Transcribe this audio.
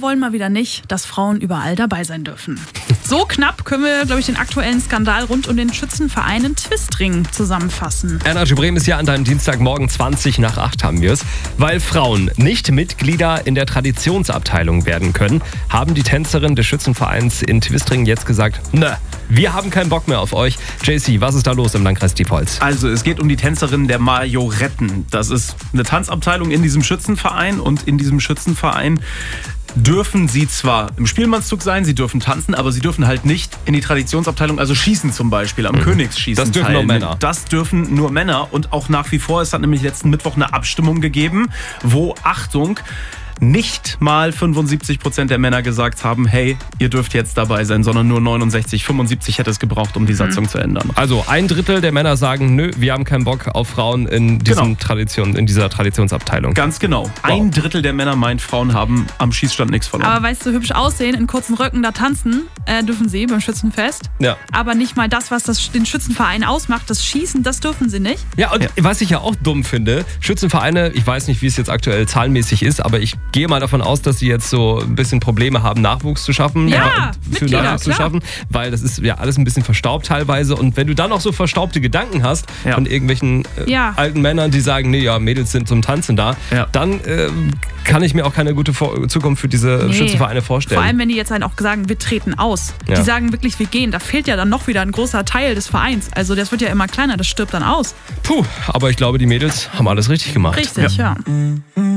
wollen mal wieder nicht, dass Frauen überall dabei sein dürfen. So knapp können wir, glaube ich, den aktuellen Skandal rund um den Schützenverein in Twistring zusammenfassen. Energy Bremen ist ja an deinem Dienstagmorgen 20:08 haben wir es. Weil Frauen nicht Mitglieder in der Traditionsabteilung werden können, haben die Tänzerinnen des Schützenvereins in Twistring jetzt gesagt, wir haben keinen Bock mehr auf euch. JC, was ist da los im Landkreis Diepholz? Also es geht um die Tänzerinnen der Majoretten. Das ist eine Tanzabteilung in diesem Schützenverein und in diesem Schützenverein dürfen sie zwar im Spielmannszug sein, sie dürfen tanzen, aber sie dürfen halt nicht in die Traditionsabteilung, also schießen zum Beispiel, am Königsschießen Das dürfen nur Männer. Das dürfen nur Männer und auch nach wie vor, es hat nämlich letzten Mittwoch eine Abstimmung gegeben, wo, Achtung, nicht mal 75% der Männer gesagt haben, hey, ihr dürft jetzt dabei sein, sondern nur 69, 75 hätte es gebraucht, um die Satzung zu ändern. Also 1/3 der Männer sagen, nö, wir haben keinen Bock auf Frauen in dieser Traditionsabteilung. Ganz genau. Wow. 1/3 der Männer meint, Frauen haben am Schießstand nichts verloren. Aber weißt du, hübsch aussehen, in kurzen Röcken da tanzen, dürfen sie beim Schützenfest. Ja. Aber nicht mal das, was den Schützenverein ausmacht, das Schießen, das dürfen sie nicht. Ja, und was ich ja auch dumm finde, Schützenvereine, ich weiß nicht, wie es jetzt aktuell zahlenmäßig ist, aber ich gehe mal davon aus, dass sie jetzt so ein bisschen Probleme haben, Nachwuchs zu schaffen. Ja, für Mitglieder, Nachwuchs zu klar. schaffen, weil das ist ja alles ein bisschen verstaubt teilweise. Und wenn du dann noch so verstaubte Gedanken hast von irgendwelchen alten Männern, die sagen, nee, ja, Mädels sind zum Tanzen da, dann kann ich mir auch keine gute Zukunft für diese Schützenvereine vorstellen. Vor allem, wenn die jetzt auch sagen, wir treten aus. Ja. Die sagen wirklich, wir gehen. Da fehlt ja dann noch wieder ein großer Teil des Vereins. Also das wird ja immer kleiner, das stirbt dann aus. Puh, aber ich glaube, die Mädels haben alles richtig gemacht. Richtig, ja.